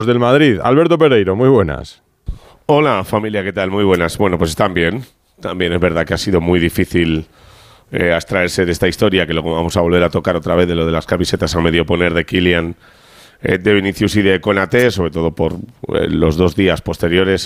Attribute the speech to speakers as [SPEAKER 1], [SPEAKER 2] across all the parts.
[SPEAKER 1] Del Madrid, Alberto Pereiro, muy buenas.
[SPEAKER 2] Hola familia, ¿qué tal? Muy buenas. Bueno, pues están bien. También es verdad que ha sido muy difícil abstraerse de esta historia, que luego vamos a volver a tocar otra vez, de lo de las camisetas a medio poner de Kylian, de Vinicius y de Konaté, sobre todo por los 2 días posteriores,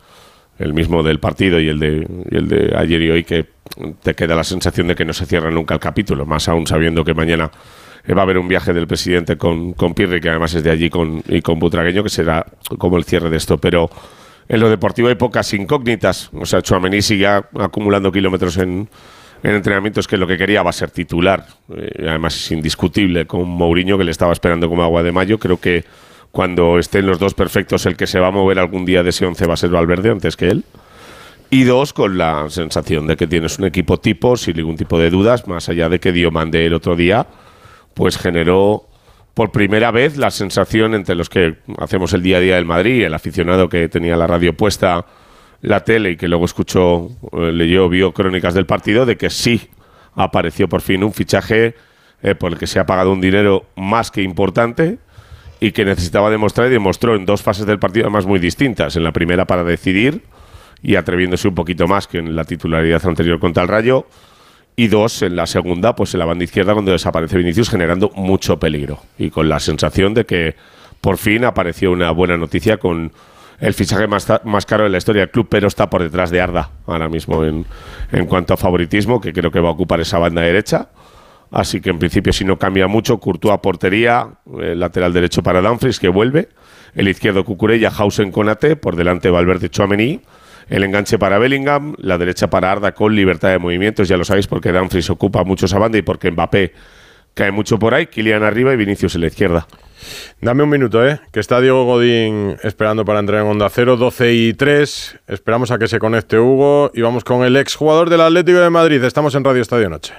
[SPEAKER 2] el mismo del partido y el de ayer y hoy, que te queda la sensación de que no se cierra nunca el capítulo, más aún sabiendo que mañana va a haber un viaje del presidente con Pirri, que además es de allí, y con Butragueño, que será como el cierre de esto. Pero en lo deportivo hay pocas incógnitas. O sea, Tchouaméni sigue acumulando kilómetros en entrenamientos, que lo que quería va a ser titular. Además es indiscutible, con Mourinho, que le estaba esperando como agua de mayo. Creo que cuando estén los dos perfectos, el que se va a mover algún día de ese 11 va a ser Valverde antes que él. Y 2, con la sensación de que tienes un equipo tipo, sin ningún tipo de dudas, más allá de que Diomandé el otro día pues generó por primera vez la sensación entre los que hacemos el día a día del Madrid, el aficionado que tenía la radio puesta, la tele, y que luego escuchó, leyó, vio crónicas del partido, de que sí apareció por fin un fichaje por el que se ha pagado un dinero más que importante y que necesitaba demostrar, y demostró en 2 fases del partido además muy distintas. En la primera para decidir y atreviéndose un poquito más que en la titularidad anterior contra el Rayo, y 2, en la segunda, pues en la banda izquierda, cuando desaparece Vinicius, generando mucho peligro y con la sensación de que por fin apareció una buena noticia con el fichaje más caro de la historia del club, pero está por detrás de Arda ahora mismo en cuanto a favoritismo, que creo que va a ocupar esa banda derecha. Así que en principio, si no cambia mucho, Courtois portería, el lateral derecho para Dumfries, que vuelve, el izquierdo Cucurella, Hausen, Konaté, por delante Valverde, Tchouaméni, el enganche para Bellingham, la derecha para Arda con libertad de movimientos, ya lo sabéis, porque Dumfries ocupa mucho esa banda y porque Mbappé cae mucho por ahí, Kylian arriba y Vinicius en la izquierda.
[SPEAKER 1] Dame un minuto, que está Diego Godín esperando para entrar en Onda Cero, 12:03, esperamos a que se conecte Hugo y vamos con el exjugador del Atlético de Madrid. Estamos en Radio Estadio Noche.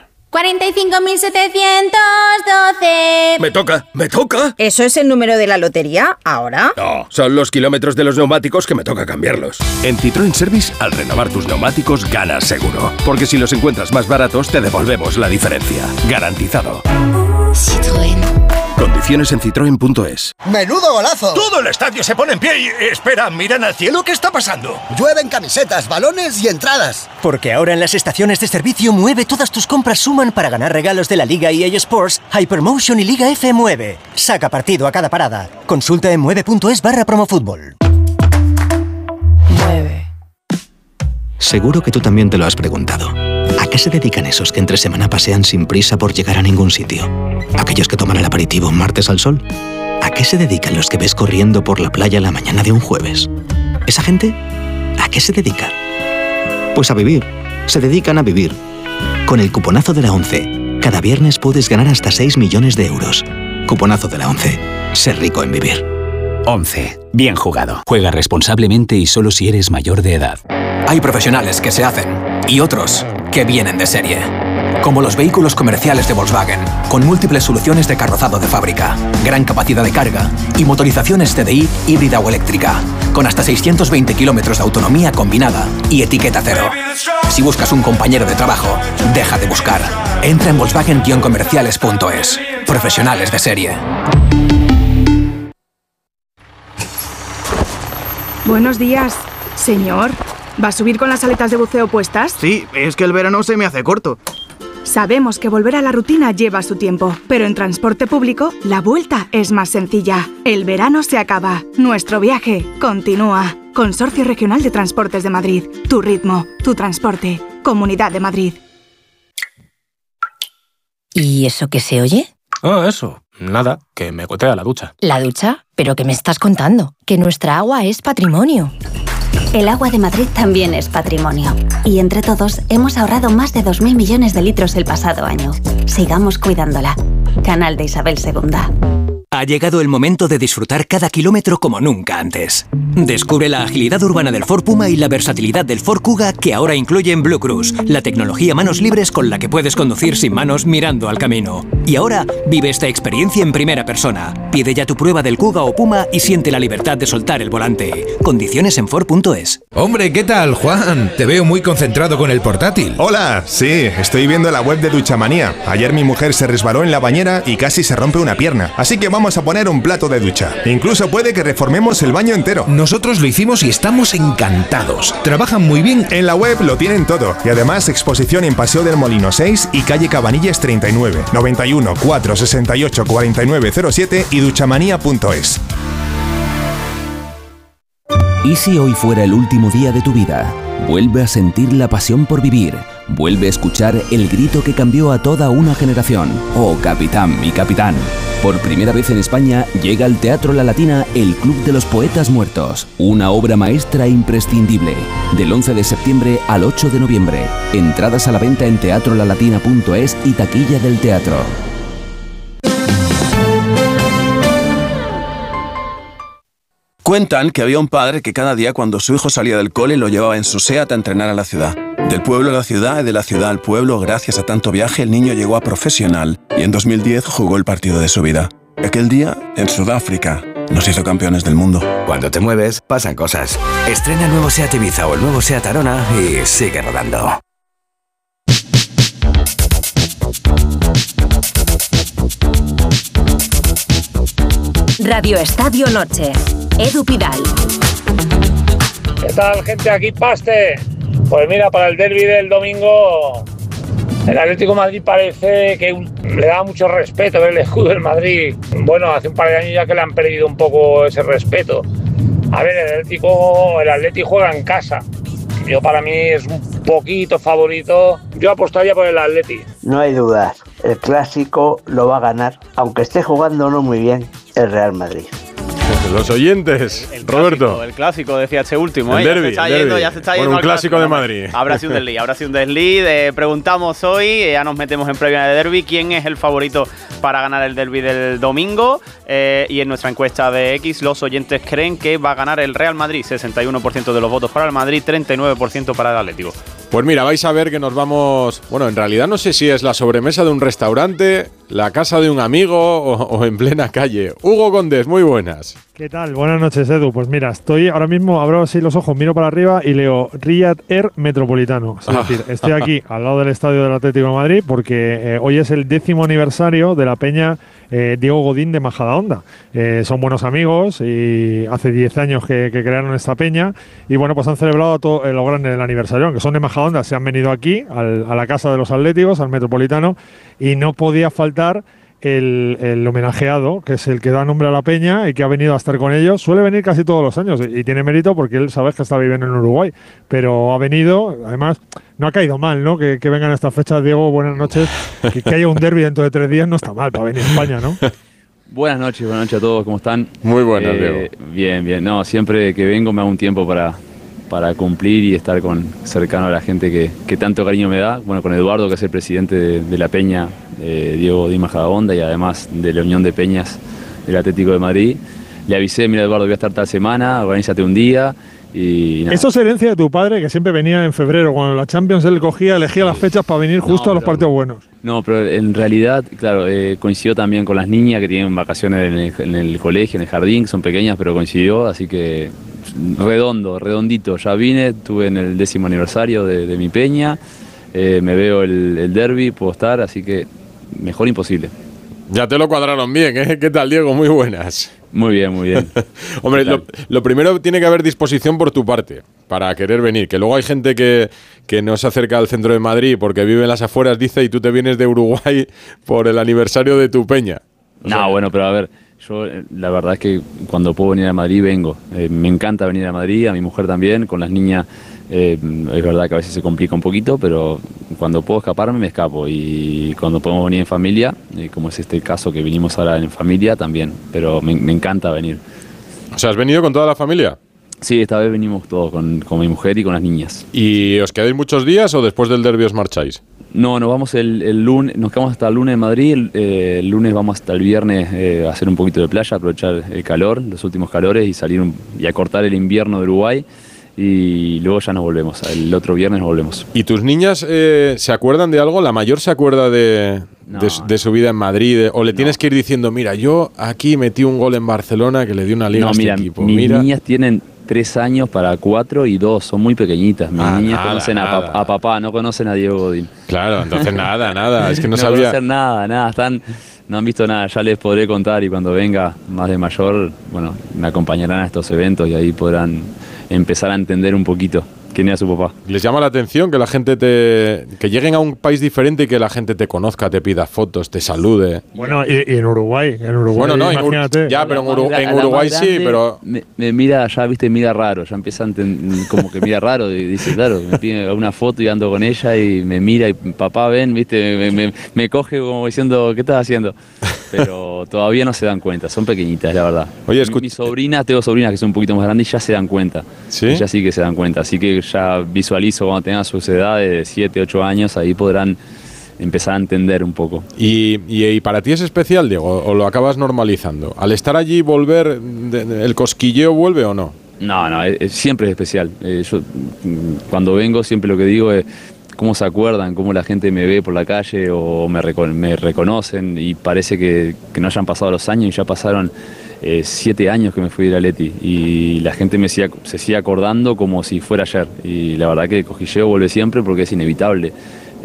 [SPEAKER 3] 45.712.
[SPEAKER 4] Me toca.
[SPEAKER 3] ¿Eso es el número de la lotería ahora?
[SPEAKER 4] No, son los kilómetros de los neumáticos que me toca cambiarlos.
[SPEAKER 5] En Citroën Service, al renovar tus neumáticos, ganas seguro. Porque si los encuentras más baratos, te devolvemos la diferencia. Garantizado.
[SPEAKER 3] Citroën.
[SPEAKER 5] Condiciones en citroen.es.
[SPEAKER 6] ¡Menudo golazo!
[SPEAKER 7] Todo el estadio se pone en pie y... Espera, miran al cielo, ¿qué está pasando?
[SPEAKER 6] Llueven camisetas, balones y entradas.
[SPEAKER 8] Porque ahora en las estaciones de servicio Mueve todas tus compras suman para ganar regalos de la Liga EA Sports, Hypermotion y Liga F Mueve. Saca partido a cada parada. Consulta en mueve.es/promofutbol.
[SPEAKER 9] Mueve. Seguro que tú también te lo has preguntado. ¿A qué se dedican esos que entre semana pasean sin prisa por llegar a ningún sitio? ¿Aquellos que toman el aperitivo un martes al sol? ¿A qué se dedican los que ves corriendo por la playa la mañana de un jueves? ¿Esa gente? ¿A qué se dedica? Pues a vivir. Se dedican a vivir. Con el cuponazo de la ONCE, cada viernes puedes ganar hasta 6 millones de euros. Cuponazo de la ONCE. Ser rico en vivir.
[SPEAKER 10] 11. Bien jugado. Juega responsablemente y solo si eres mayor de edad.
[SPEAKER 11] Hay profesionales que se hacen y otros que vienen de serie. Como los vehículos comerciales de Volkswagen, con múltiples soluciones de carrozado de fábrica, gran capacidad de carga y motorizaciones TDI híbrida o eléctrica, con hasta 620 kilómetros de autonomía combinada y etiqueta cero. Si buscas un compañero de trabajo, deja de buscar. Entra en Volkswagen-comerciales.es. Profesionales de serie.
[SPEAKER 12] Buenos días, señor. ¿Va a subir con las aletas de buceo puestas?
[SPEAKER 13] Sí, es que el verano se me hace corto.
[SPEAKER 12] Sabemos que volver a la rutina lleva su tiempo, pero en transporte público la vuelta es más sencilla. El verano se acaba, nuestro viaje continúa. Consorcio Regional de Transportes de Madrid. Tu ritmo, tu transporte. Comunidad de Madrid.
[SPEAKER 3] ¿Y eso qué se oye?
[SPEAKER 14] Ah, eso. Nada, que me gotea la ducha.
[SPEAKER 3] ¿La ducha? ¿Pero qué me estás contando? Que nuestra agua es patrimonio.
[SPEAKER 15] El agua de Madrid también es patrimonio. Y entre todos hemos ahorrado más de 2.000 millones de litros el pasado año. Sigamos cuidándola. Canal de Isabel II.
[SPEAKER 10] Ha llegado el momento de disfrutar cada kilómetro como nunca antes. Descubre la agilidad urbana del Ford Puma y la versatilidad del Ford Kuga, que ahora incluyen Blue Cruise, la tecnología manos libres con la que puedes conducir sin manos mirando al camino. Y ahora vive esta experiencia en primera persona. Pide ya tu prueba del Kuga o Puma y siente la libertad de soltar el volante. Condiciones en Ford.es.
[SPEAKER 16] Hombre, ¿qué tal, Juan? Te veo muy concentrado con el portátil.
[SPEAKER 17] Hola, sí, estoy viendo la web de Duchamanía. Ayer mi mujer se resbaló en la bañera y casi se rompe una pierna. Así que vamos vamos a poner un plato de ducha. Incluso puede que reformemos el baño entero.
[SPEAKER 16] Nosotros lo hicimos y estamos encantados. Trabajan muy bien.
[SPEAKER 17] En la web lo tienen todo. Y además exposición en Paseo del Molino 6 y calle Cabanillas 39, 91 468 4907 y duchamanía.es.
[SPEAKER 18] ¿Y si hoy fuera el último día de tu vida? Vuelve a sentir la pasión por vivir. Vuelve a escuchar el grito que cambió a toda una generación. Oh, capitán, mi capitán. Por primera vez en España llega al Teatro La Latina el Club de los Poetas Muertos. Una obra maestra imprescindible. Del 11 de septiembre al 8 de noviembre. Entradas a la venta en teatrolalatina.es y taquilla del teatro.
[SPEAKER 19] Cuentan que había un padre que cada día cuando su hijo salía del cole lo llevaba en su SEAT a entrenar a la ciudad. Del pueblo a la ciudad y de la ciudad al pueblo, gracias a tanto viaje, el niño llegó a profesional y en 2010 jugó el partido de su vida. Aquel día, en Sudáfrica, nos hizo campeones del mundo.
[SPEAKER 20] Cuando te mueves, pasan cosas. Estrena el nuevo SEAT Ibiza o el nuevo SEAT Arona y sigue rodando.
[SPEAKER 21] Radio Estadio Noche. Edu Pidal.
[SPEAKER 22] ¿Qué tal, gente? Aquí Paste. Pues mira, para el derbi del domingo, el Atlético de Madrid parece que le da mucho respeto ver el escudo del Madrid. Bueno, hace un par de años ya que le han perdido un poco ese respeto. A ver, el Atlético juega en casa. Yo, para mí, es un poquito favorito. Yo apostaría por el Atleti.
[SPEAKER 23] No hay dudas, el clásico lo va a ganar, aunque esté jugando no muy bien, el Real Madrid.
[SPEAKER 1] Los oyentes, Roberto.
[SPEAKER 24] El clásico, decía este último.
[SPEAKER 1] El derbi,
[SPEAKER 24] ya se está yendo
[SPEAKER 1] un
[SPEAKER 24] al
[SPEAKER 1] clásico de Madrid.
[SPEAKER 24] Habrá sido un desliz. Preguntamos hoy, ya nos metemos en previa de derbi, quién es el favorito para ganar el derbi del domingo. Y en nuestra encuesta de X, los oyentes creen que va a ganar el Real Madrid. 61% de los votos para el Madrid, 39% para el Atlético.
[SPEAKER 1] Pues mira, vais a ver que nos vamos... Bueno, en realidad no sé si es la sobremesa de un restaurante, la casa de un amigo o en plena calle. Hugo Condés, muy buenas.
[SPEAKER 25] ¿Qué tal? Buenas noches, Edu. Pues mira, estoy ahora mismo, abro así los ojos, miro para arriba y leo Riyadh Air Metropolitano. Es decir, estoy aquí al lado del estadio del Atlético de Madrid porque hoy es el 10º aniversario de la peña Diego Godín de Majadahonda. Son buenos amigos y hace 10 años que crearon esta peña y bueno, pues han celebrado todo lo grande del aniversario, aunque son de Majadahonda, se han venido aquí a la casa de los Atléticos, al Metropolitano, y no podía faltar el homenajeado, que es el que da nombre a la peña y que ha venido a estar con ellos. Suele venir casi todos los años y tiene mérito porque él, sabes, que está viviendo en Uruguay, pero ha venido, además, no ha caído mal, ¿no? Que vengan a estas fechas. Diego, buenas noches. Que haya un derbi dentro de 3 días no está mal para venir a España, ¿no?
[SPEAKER 26] Buenas noches a todos, ¿cómo están?
[SPEAKER 1] Muy buenas, Diego.
[SPEAKER 26] Bien. No, siempre que vengo me hago un tiempo para cumplir y estar cercano a la gente que tanto cariño me da. Bueno, con Eduardo, que es el presidente de la Peña, Diego Godín Majadahonda, y además de la Unión de Peñas del Atlético de Madrid. Le avisé, mira Eduardo, voy a estar tal semana, organízate un día. Y nada.
[SPEAKER 25] Eso es herencia de tu padre, que siempre venía en febrero. Cuando la Champions él elegía las fechas para venir justo a los partidos buenos.
[SPEAKER 26] No, pero en realidad, claro, coincidió también con las niñas que tienen vacaciones en el colegio, en el jardín, son pequeñas, pero coincidió, así que redondito. Ya vine, estuve en el 10º aniversario de mi peña, me veo el derbi, puedo estar, así que mejor imposible.
[SPEAKER 1] Ya te lo cuadraron bien, ¿eh? ¿Qué tal, Diego? Muy buenas.
[SPEAKER 26] Muy bien.
[SPEAKER 1] Hombre, lo primero, tiene que haber disposición por tu parte para querer venir. Que luego hay gente que no se acerca al centro de Madrid porque vive en las afueras, dice, y tú te vienes de Uruguay por el aniversario de tu peña.
[SPEAKER 26] Bueno, pero a ver, yo la verdad es que cuando puedo venir a Madrid vengo. Me encanta venir a Madrid, a mi mujer también, con las niñas. Es verdad que a veces se complica un poquito, pero cuando puedo escaparme me escapo, y cuando podemos venir en familia, como es este caso que vinimos ahora en familia también, pero me encanta venir.
[SPEAKER 1] O sea, ¿has venido con toda la familia?
[SPEAKER 26] Sí, esta vez venimos todos con mi mujer y con las niñas.
[SPEAKER 1] ¿Y os quedáis muchos días o después del derbi os marcháis?
[SPEAKER 26] No, nos vamos el lunes, nos quedamos hasta el lunes en Madrid, el lunes vamos hasta el viernes a hacer un poquito de playa, aprovechar el calor, los últimos calores, y salir y acortar el invierno de Uruguay. Y luego ya nos volvemos, el otro viernes nos volvemos.
[SPEAKER 1] ¿Y tus niñas se acuerdan de algo? ¿La mayor se acuerda de su vida en Madrid? ¿O le tienes que ir diciendo, mira, yo aquí metí un gol en Barcelona que le di una liga a este equipo?
[SPEAKER 26] Mis niñas tienen 3 años para 4 y 2, son muy pequeñitas. Mis niñas conocen a papá, no conocen a Diego Godín.
[SPEAKER 1] Claro, entonces nada, es que no
[SPEAKER 26] sabía. No conocen nada, no han visto nada, ya les podré contar y cuando venga más de mayor, bueno, me acompañarán a estos eventos y ahí podrán empezar a entender un poquito quién era su papá.
[SPEAKER 1] ¿Les llama la atención que la gente que lleguen a un país diferente y que la gente te conozca, te pida fotos, te salude?
[SPEAKER 25] Bueno, y en Uruguay,
[SPEAKER 1] bueno, no,
[SPEAKER 25] imagínate.
[SPEAKER 1] Ya, pero en Uruguay sí, pero...
[SPEAKER 26] Me mira, ya viste, mira raro, ya empieza como que mira raro, y dice, claro, me pide una foto y ando con ella y me mira y papá, ven, viste, me coge como diciendo, ¿qué estás haciendo? Pero todavía no se dan cuenta, son pequeñitas, la verdad.
[SPEAKER 1] Oye,
[SPEAKER 26] mis sobrinas, tengo sobrinas que son un poquito más grandes y ya se dan cuenta.
[SPEAKER 1] ¿Sí?
[SPEAKER 26] Ellas sí que se dan cuenta, así que ya visualizo cuando tengan sus edades de 7, 8 años, ahí podrán empezar a entender un poco.
[SPEAKER 1] ¿Y para ti es especial, Diego, o lo acabas normalizando? ¿Al estar allí volver, el cosquilleo vuelve o no?
[SPEAKER 26] No, siempre es especial. Yo cuando vengo siempre lo que digo es cómo se acuerdan, cómo la gente me ve por la calle o me reconocen y parece que no hayan pasado los años y ya pasaron 7 años que me fui de Atleti y la gente se sigue acordando como si fuera ayer y la verdad que el cosquilleo vuelve siempre porque es inevitable.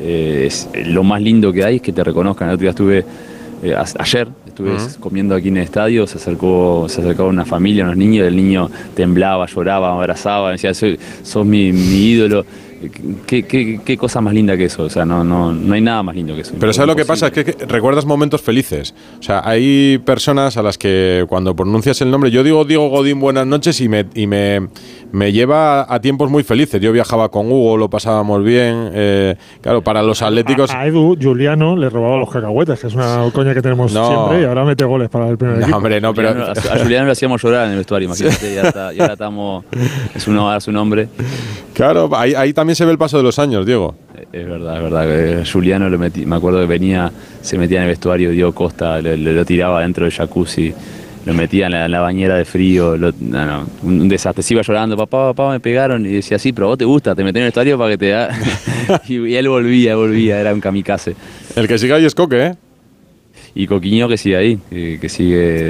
[SPEAKER 26] Lo más lindo que hay es que te reconozcan. El otro día estuve, ayer estuve comiendo aquí en el estadio, se acercó una familia, unos niños, el niño temblaba, lloraba, me abrazaba, me decía, sos mi ídolo. ¿Qué cosa más linda que eso? O sea, no hay nada más lindo que eso.
[SPEAKER 1] Pero ¿sabes lo que pasa? Es que recuerdas momentos felices. O sea, hay personas a las que cuando pronuncias el nombre, yo digo Diego Godín, buenas noches, y me lleva a tiempos muy felices. Yo viajaba con Hugo, lo pasábamos bien. Claro, para los atléticos...
[SPEAKER 25] A Edu, Juliano, le robaba los cacahuetes, que es una coña que tenemos siempre, y ahora mete goles para el primer equipo.
[SPEAKER 1] Hombre, no, pero...
[SPEAKER 26] A Juliano lo hacíamos llorar en el vestuario, imagínate, ya estamos... Es un hombre.
[SPEAKER 1] Claro, ahí también se ve el paso de los años, Diego.
[SPEAKER 26] Es verdad. Juliano me acuerdo que se metía en el vestuario, Diego Costa, lo tiraba dentro del jacuzzi, lo metía en la bañera de frío, un desastre. Se iba llorando, papá, me pegaron, y decía, sí, pero a vos te gusta, te metí en el vestuario para que te da... y él volvía, era un kamikaze.
[SPEAKER 1] El que sigue ahí es Coque, ¿eh?
[SPEAKER 26] Y Coquiño que sigue ahí, que sigue,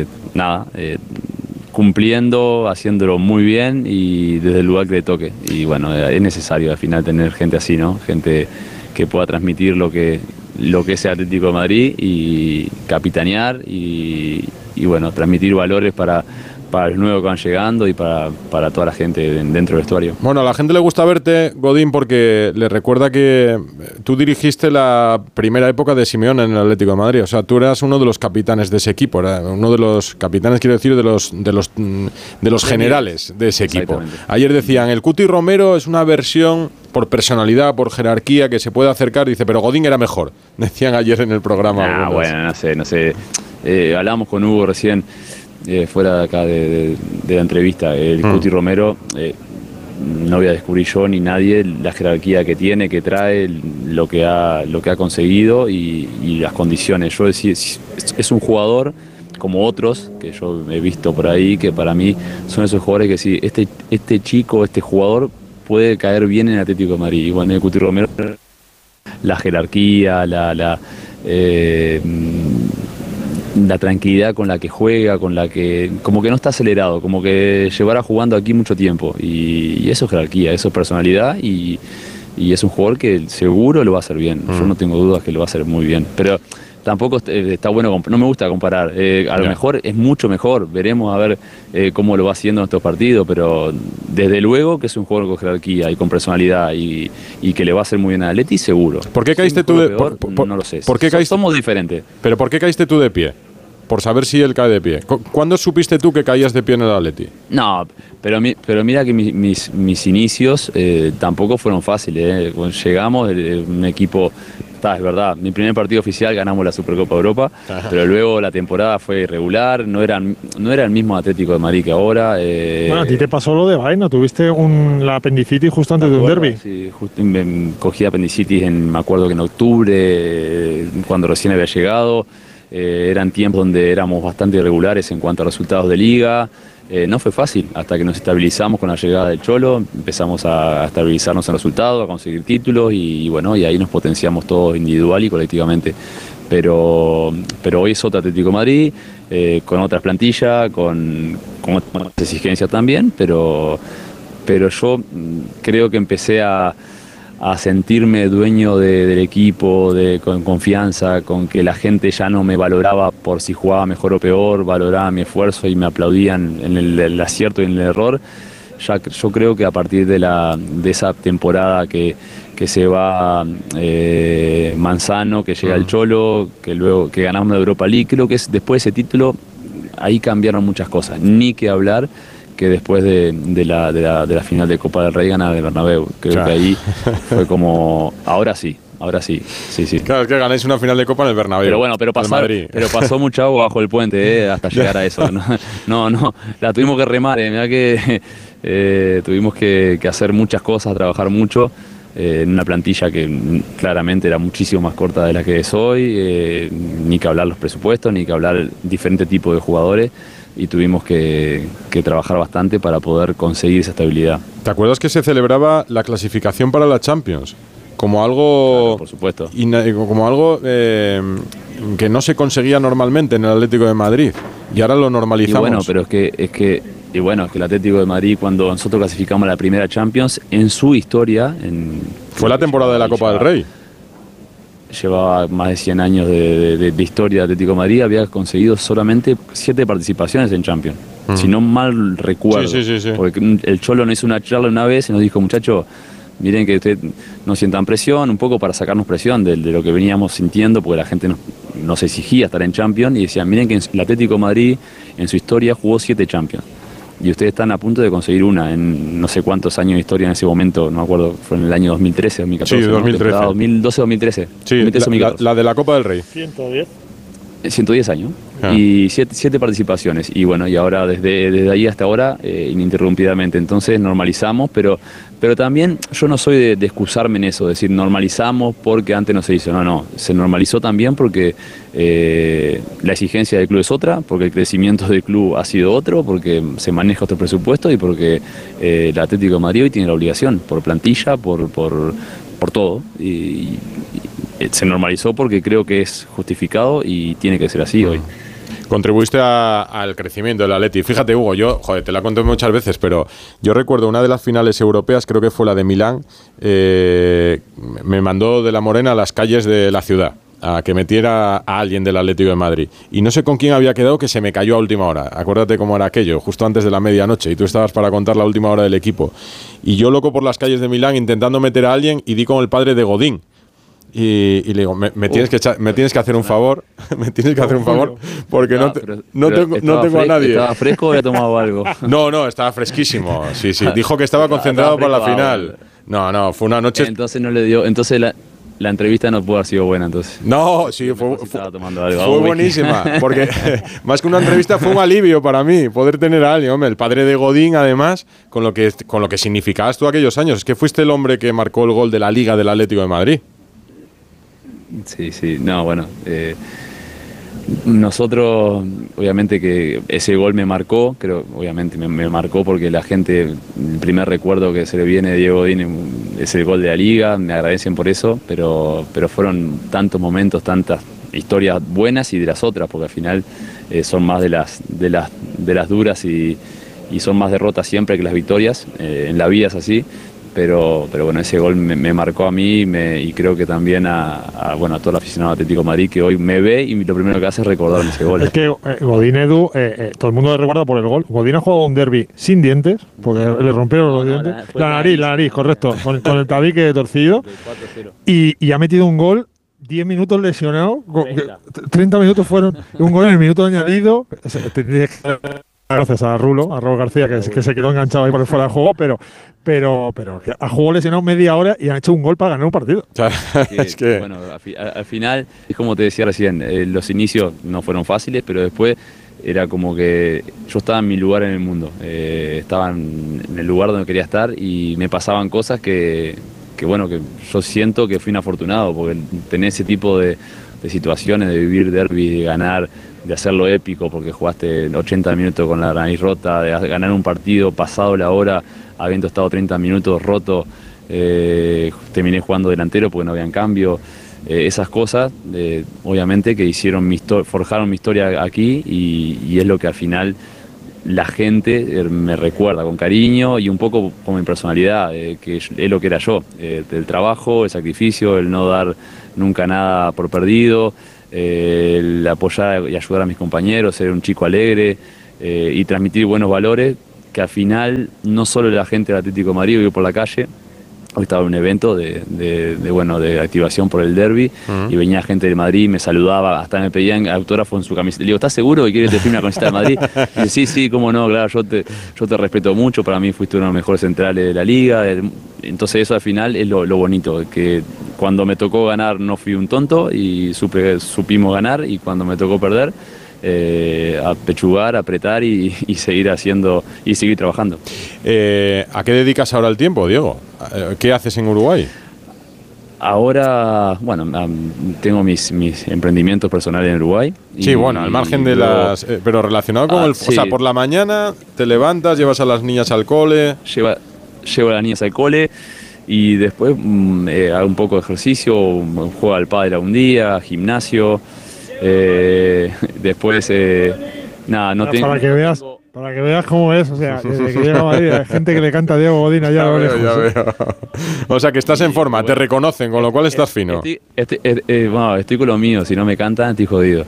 [SPEAKER 26] cumpliendo, haciéndolo muy bien y desde el lugar que le toque. Y bueno, es necesario al final tener gente así, ¿no? Gente que pueda transmitir lo que es el Atlético de Madrid y capitanear y bueno, transmitir valores para los nuevos que van llegando y para toda la gente dentro del vestuario.
[SPEAKER 1] Bueno, a la gente le gusta verte, Godín, porque le recuerda que tú dirigiste la primera época de Simeone en el Atlético de Madrid. O sea, tú eras uno de los capitanes de ese equipo, uno de los capitanes, quiero decir, de los generales de ese equipo. Ayer decían, el Cuti Romero es una versión por personalidad, por jerarquía, que se puede acercar. Dice, pero Godín era mejor. Decían ayer en el programa.
[SPEAKER 26] Bueno, no sé. Hablábamos con Hugo recién, fuera de acá de la entrevista. El Cuti Romero, no voy a descubrir yo ni nadie la jerarquía que tiene, que trae, lo que ha conseguido y las condiciones. Yo decía, es un jugador como otros que yo he visto por ahí, que para mí son esos jugadores que sí, este jugador puede caer bien en el Atlético de Madrid. Y bueno, el Cuti Romero, la jerarquía, la tranquilidad con la que juega, como que no está acelerado, como que llevará jugando aquí mucho tiempo y eso es jerarquía, eso es personalidad y es un jugador que seguro lo va a hacer bien. Yo no tengo dudas que lo va a hacer muy bien, pero tampoco está bueno, no me gusta comparar, a lo mejor es mucho mejor, veremos a ver cómo lo va haciendo en estos partidos, pero desde luego que es un jugador con jerarquía y con personalidad y que le va a hacer muy bien a Atleti, seguro.
[SPEAKER 1] ¿Por qué caíste tú de pie?
[SPEAKER 26] No lo sé,
[SPEAKER 1] somos
[SPEAKER 26] diferentes.
[SPEAKER 1] ¿Pero por qué caíste tú de pie? Por saber si él cae de pie. ¿Cuándo supiste tú que caías de pie en el Atleti?
[SPEAKER 26] No, pero mira que mis inicios tampoco fueron fáciles. Cuando llegamos, un equipo... Es verdad, mi primer partido oficial ganamos la Supercopa Europa, pero luego la temporada fue irregular, no era el mismo Atlético de Madrid que ahora.
[SPEAKER 25] Bueno, a ti te pasó lo de vaina, tuviste la apendicitis justo antes de un derbi.
[SPEAKER 26] Sí, justo cogí apendicitis, me acuerdo que en octubre, cuando recién había llegado. Eran tiempos donde éramos bastante irregulares en cuanto a resultados de liga. No fue fácil, hasta que nos estabilizamos con la llegada del Cholo, empezamos a estabilizarnos en resultados, a conseguir títulos y bueno, y ahí nos potenciamos todos individual y colectivamente. Pero hoy es otro Atlético de Madrid, con otras plantillas, con otras exigencias también, pero yo creo que empecé a a sentirme dueño del equipo, con confianza, con que la gente ya no me valoraba por si jugaba mejor o peor, valoraba mi esfuerzo y me aplaudían en el acierto y en el error. Ya, yo creo que a partir de esa temporada que se va Manzano, que llega el Cholo, que luego que ganamos la Europa League, creo que después de ese título ahí cambiaron muchas cosas, ni que hablar que después de la final de Copa del Rey ganar el Bernabéu. Creo que ahí fue como, ahora sí. Sí.
[SPEAKER 1] Claro, es que ganáis una final de Copa en el Bernabéu.
[SPEAKER 26] Pero bueno, pero pasó mucha agua bajo el puente hasta llegar a eso. No, la tuvimos que remar. Mirá que tuvimos que hacer muchas cosas, trabajar mucho en una plantilla que claramente era muchísimo más corta de la que es hoy. Ni que hablar los presupuestos, ni que hablar diferentes tipos de jugadores. Y tuvimos que trabajar bastante para poder conseguir esa estabilidad.
[SPEAKER 1] ¿Te acuerdas que se celebraba la clasificación para la Champions? Como algo,
[SPEAKER 26] claro, por supuesto.
[SPEAKER 1] Como algo que no se conseguía normalmente en el Atlético de Madrid. Y ahora lo normalizamos.
[SPEAKER 26] Y bueno, pero es que el Atlético de Madrid, cuando nosotros clasificamos la primera Champions, en su historia...
[SPEAKER 1] Fue la temporada de la Copa del Rey.
[SPEAKER 26] Llevaba más de 100 años de historia de Atlético de Madrid, había conseguido solamente 7 participaciones en Champions. Si no mal recuerdo.
[SPEAKER 1] Sí.
[SPEAKER 26] Porque el Cholo nos hizo una charla una vez y nos dijo, muchachos, miren que ustedes no sientan presión, un poco para sacarnos presión de lo que veníamos sintiendo, porque la gente nos exigía estar en Champions, y decían, miren que el Atlético de Madrid en su historia jugó 7 Champions. Y ustedes están a punto de conseguir una en no sé cuántos años de historia en ese momento, no me acuerdo, fue en el año 2013, 2014.
[SPEAKER 1] Sí, 2013.
[SPEAKER 26] 2012, 2013.
[SPEAKER 1] Sí, 2013, la de la Copa del Rey.
[SPEAKER 26] 110 años. Y 7 participaciones. Y bueno, y ahora desde ahí hasta ahora, ininterrumpidamente. Entonces normalizamos, pero también yo no soy de excusarme en eso, decir normalizamos porque antes no se hizo. No, se normalizó también porque la exigencia del club es otra, porque el crecimiento del club ha sido otro, porque se maneja otro presupuesto y porque el Atlético de Madrid hoy tiene la obligación, por plantilla, por todo. Y se normalizó porque creo que es justificado y tiene que ser así hoy.
[SPEAKER 1] Contribuiste al crecimiento del Atleti. Fíjate, Hugo, yo, te la conté muchas veces, pero yo recuerdo una de las finales europeas, creo que fue la de Milán, me mandó de la Morena a las calles de la ciudad a que metiera a alguien del Atlético de Madrid. Y no sé con quién había quedado, que se me cayó a última hora. Acuérdate cómo era aquello, justo antes de la medianoche, y tú estabas para contar la última hora del equipo. Y yo loco por las calles de Milán intentando meter a alguien, y di con el padre de Godín. Y le digo, me tienes que hacer un favor, porque no tengo a nadie.
[SPEAKER 26] ¿Estaba fresco o había tomado algo?
[SPEAKER 1] No, estaba fresquísimo. Sí, dijo que estaba concentrado para la final. No, fue una noche.
[SPEAKER 26] Entonces no le dio, entonces la entrevista no pudo haber sido buena, entonces.
[SPEAKER 1] No, sí, fue buenísima, porque más que una entrevista fue un alivio para mí poder tener a alguien, hombre, el padre de Godín, además, con lo que significabas tú aquellos años. Es que fuiste el hombre que marcó el gol de la Liga del Atlético de Madrid.
[SPEAKER 26] Sí, no, bueno, nosotros, obviamente que ese gol me marcó, creo, obviamente me marcó porque la gente, el primer recuerdo que se le viene de Diego Godín es el gol de la Liga, me agradecen por eso, pero fueron tantos momentos, tantas historias buenas y de las otras, porque al final son más de las duras y son más derrotas siempre que las victorias, en la vida es así. Pero bueno, ese gol me marcó a mí y creo que también a todo el aficionado Atlético de Madrid, que hoy me ve y lo primero que hace es recordar ese gol.
[SPEAKER 25] Es que Godín, Edu, todo el mundo le recuerda por el gol. Godín ha jugado un derbi sin dientes, porque le rompieron los dientes. La nariz, correcto, con el tabique torcido. Y ha metido un gol 10 minutos lesionado, 30 minutos fueron, un gol en el minuto añadido. Gracias a Raúl García, que se quedó enganchado ahí por fuera del juego, pero ha jugado lesionado media hora y han hecho un gol para ganar un partido.
[SPEAKER 26] Bueno, al final, es como te decía recién, los inicios no fueron fáciles, pero después era como que yo estaba en mi lugar en el mundo, estaba en el lugar donde quería estar y me pasaban cosas que yo siento que fui un afortunado, porque tener ese tipo de situaciones, de vivir derbi, de ganar, de hacerlo épico porque jugaste 80 minutos con la nariz rota, de ganar un partido pasado la hora, habiendo estado 30 minutos roto, terminé jugando delantero porque no habían cambio. Esas cosas, obviamente, que forjaron mi historia aquí y es lo que al final la gente me recuerda con cariño y un poco con mi personalidad, que es lo que era yo, el trabajo, el sacrificio, el no dar nunca nada por perdido, el apoyar y ayudar a mis compañeros, ser un chico alegre y transmitir buenos valores, que al final no solo la gente del Atlético de Madrid vive por la calle. Hoy estaba en un evento de activación por el derbi y venía gente de Madrid, me saludaba, hasta me pedían autógrafo en su camiseta. Le digo, ¿estás seguro que quieres que te firme la camiseta de Madrid? Y dice, sí, cómo no, claro, yo te respeto mucho, para mí fuiste uno de los mejores centrales de la liga. Entonces eso al final es lo bonito, que cuando me tocó ganar no fui un tonto y supimos ganar, y cuando me tocó perder, apechugar, apretar y seguir haciendo y seguir trabajando.
[SPEAKER 1] ¿A qué dedicas ahora el tiempo, Diego? ¿Qué haces en Uruguay?
[SPEAKER 26] Ahora, bueno, tengo mis emprendimientos personales en Uruguay.
[SPEAKER 1] Sí, bueno, al margen de las... pero relacionado con
[SPEAKER 26] sí.
[SPEAKER 1] O sea, por la mañana te levantas, llevas a las niñas al cole...
[SPEAKER 26] Llevo a las niñas al cole y después hago un poco de ejercicio, juego al pádel un día, gimnasio... después nada, no tengo...
[SPEAKER 25] Para que veas cómo es, o sea, desde que llega a Madrid hay gente que le canta a Diego Godín allá a lo lejos.
[SPEAKER 1] Ya veo. O sea, que estás en forma, te reconocen, con lo cual estás fino.
[SPEAKER 26] Estoy con lo mío, si no me cantan estoy jodido.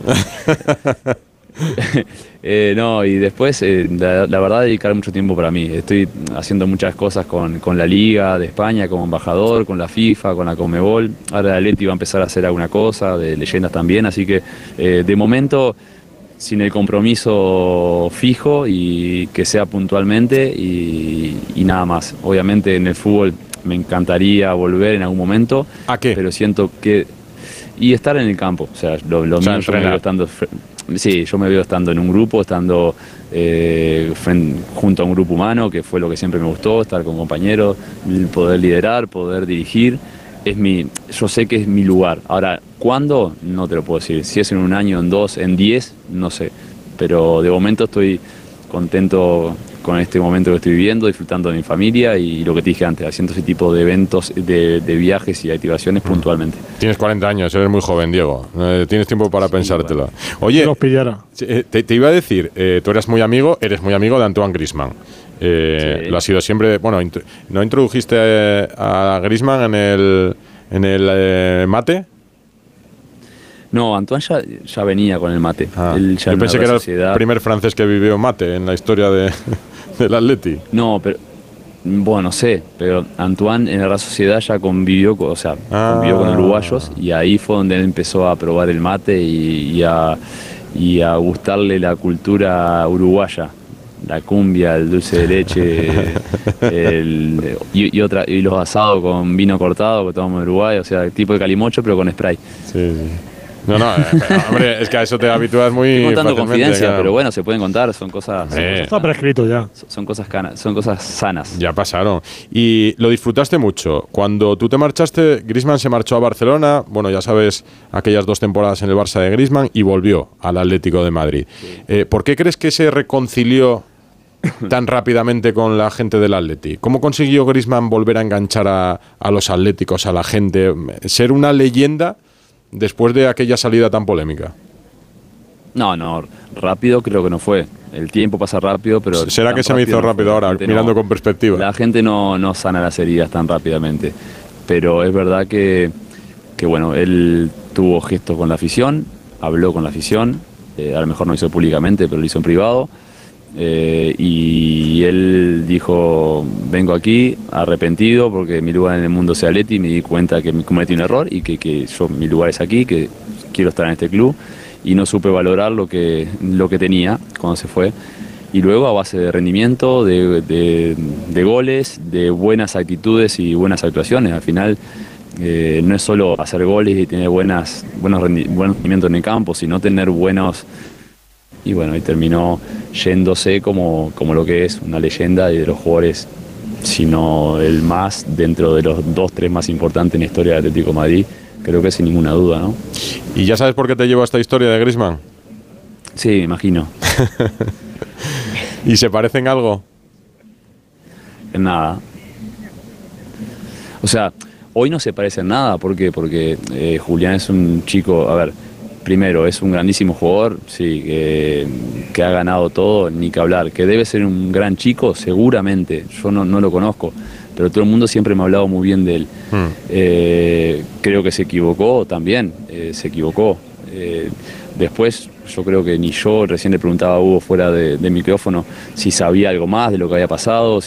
[SPEAKER 26] No, y después, la verdad, dedicar mucho tiempo para mí. Estoy haciendo muchas cosas con la Liga de España, como embajador, con la FIFA, con la Conmebol. Ahora el Atleti va a empezar a hacer alguna cosa, de leyendas también, así que de momento, sin el compromiso fijo y que sea puntualmente y nada más. Obviamente en el fútbol me encantaría volver en algún momento.
[SPEAKER 1] ¿A qué?
[SPEAKER 26] Pero siento que... Y estar en el campo, o sea, lo mío yo me veo estando... Sí, yo me veo estando en un grupo, estando junto a un grupo humano, que fue lo que siempre me gustó, estar con compañeros, poder liderar, poder dirigir. Yo sé que es mi lugar. Ahora, ¿cuándo? No te lo puedo decir. Si es en un año, en 2, en 10, no sé. Pero de momento estoy contento con este momento que estoy viviendo, disfrutando de mi familia y lo que te dije antes, haciendo ese tipo de eventos, de viajes y activaciones puntualmente.
[SPEAKER 1] Tienes 40 años, eres muy joven, Diego. Tienes tiempo para pensártelo. Bueno. Oye,
[SPEAKER 25] los pillara.
[SPEAKER 1] Te iba a decir, tú eres muy amigo de Antoine Griezmann.
[SPEAKER 26] Sí.
[SPEAKER 1] Lo ha sido siempre. Bueno, ¿no introdujiste a Griezmann en el mate?
[SPEAKER 26] No, Antoine ya venía con el mate.
[SPEAKER 1] Yo pensé que era el primer francés que vivió mate en la historia del Atleti.
[SPEAKER 26] No, pero bueno, no sé, pero Antoine en la Real Sociedad ya convivió con uruguayos y ahí fue donde él empezó a probar el mate y a gustarle la cultura uruguaya. La cumbia, el dulce de leche y los asados con vino cortado que tomamos en Uruguay, o sea, tipo de calimocho pero con spray.
[SPEAKER 1] Sí. No, hombre, es que a eso te habitúas muy
[SPEAKER 26] estoy contando confidencia,
[SPEAKER 1] claro.
[SPEAKER 26] Pero bueno, se pueden contar, son cosas...
[SPEAKER 25] Está prescrito ya.
[SPEAKER 26] Son cosas sanas.
[SPEAKER 1] Ya pasaron. Y lo disfrutaste mucho. Cuando tú te marchaste, Griezmann se marchó a Barcelona, bueno, ya sabes, aquellas 2 temporadas en el Barça de Griezmann, y volvió al Atlético de Madrid. Sí. ¿Por qué crees que se reconcilió tan rápidamente con la gente del Atleti? ¿Cómo consiguió Griezmann volver a enganchar a los atléticos, a la gente, ser una leyenda después de aquella salida tan polémica?
[SPEAKER 26] No, rápido creo que no fue. El tiempo pasa rápido, pero...
[SPEAKER 1] ¿Será que se me hizo rápido ahora, mirando con perspectiva?
[SPEAKER 26] La gente no sana las heridas tan rápidamente. Pero es verdad que bueno, él tuvo gestos con la afición, habló con la afición, a lo mejor no lo hizo públicamente, pero lo hizo en privado. Y él dijo, vengo aquí arrepentido porque mi lugar en el mundo es Atleti, y me di cuenta que cometí un error y que mi lugar es aquí, que quiero estar en este club, y no supe valorar lo que tenía cuando se fue. Y luego, a base de rendimiento, de goles, de buenas actitudes y buenas actuaciones, al final no es solo hacer goles y tener buenos rendimientos en el campo, sino tener buenos... Y bueno, y terminó yéndose como lo que es una leyenda y de los jugadores, sino el más dentro de los 2-3 más importantes en la historia del Atlético de Madrid, creo que sin ninguna duda, ¿no?
[SPEAKER 1] ¿Y ya sabes por qué te llevo a esta historia de Griezmann?
[SPEAKER 26] Sí, me imagino.
[SPEAKER 1] ¿Y se parecen algo?
[SPEAKER 26] En nada. O sea, hoy no se parecen nada, ¿por qué? Porque Julián es un chico, a ver, primero, es un grandísimo jugador, sí, que ha ganado todo, ni que hablar. Que debe ser un gran chico, seguramente. Yo no lo conozco, pero todo el mundo siempre me ha hablado muy bien de él. Creo que se equivocó también, se equivocó. Después, yo creo que ni yo, recién le preguntaba a Hugo fuera de micrófono si sabía algo más de lo que había pasado.